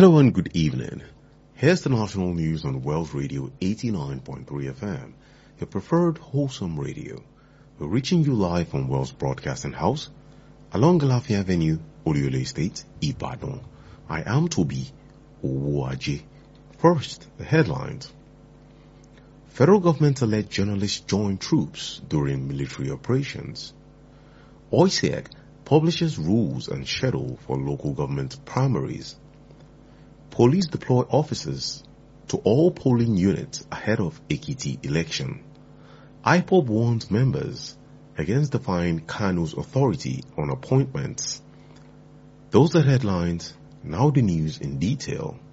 Hello and good evening. Here's the national news on Wells Radio 89.3 FM, your preferred wholesome radio. We're reaching you live from Wells Broadcasting House, along Galafi Avenue, Oluyole Estate, Ibadan. I am Toby Owuaje. First, the headlines. Federal government-led journalists join troops during military operations. OISEC publishes rules and schedule for local government primaries. Police deploy officers to all polling units ahead of Ekiti election. IPOB warns members against defying Kanu's authority on appointments. Those are headlines, now the news in detail.